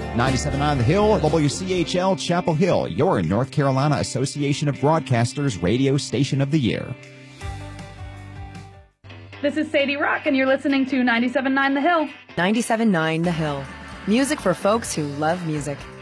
97.9 The Hill, WCHL Chapel Hill, your North Carolina Association of Broadcasters Radio Station of the Year. This is Sadie Rock, and you're listening to 97.9 The Hill. 97.9 The Hill. Music for folks who love music.